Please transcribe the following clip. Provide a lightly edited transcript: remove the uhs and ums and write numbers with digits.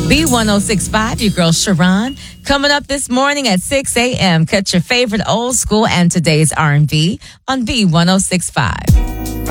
B1065, your girl Sharon. Coming up this morning at 6 a.m. Catch your favorite old school and today's R&B on B1065.